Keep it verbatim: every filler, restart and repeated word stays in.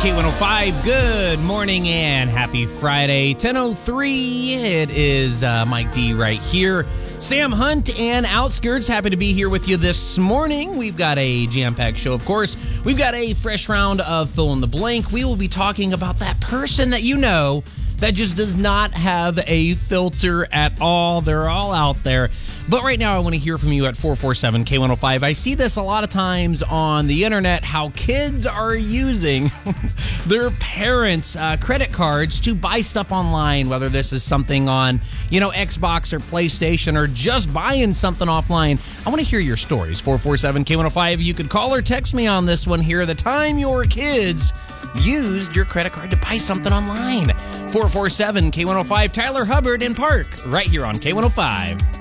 K one oh five, good morning and happy Friday. ten oh three, it is uh, Mike D right here. Sam Hunt and Outskirts, happy to be here with you this morning. We've got a jam-packed show, of course. We've got a fresh round of fill in the blank. We will be talking about that person that you know that just does not have a filter at all. They're all out there. But right now, I want to hear from you at four four seven K one oh five. I see this a lot of times on the internet, how kids are using their parents' uh, credit cards to buy stuff online, whether this is something on, you know, Xbox or PlayStation or just buying something offline. I want to hear your stories. four four seven K one oh five. You could call or text me on this one here. The time your kids used your credit card to buy something online. four four seven K one oh five. Tyler Hubbard in Park, right here on K one oh five.